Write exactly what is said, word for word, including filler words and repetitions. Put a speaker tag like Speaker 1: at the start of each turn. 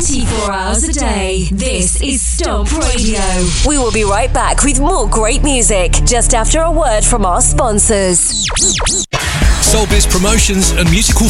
Speaker 1: twenty-four hours a day. This is Stomp Radio.
Speaker 2: We will be right back with more great music just after a word from our sponsors.
Speaker 3: Soulbiz Promotions and Musical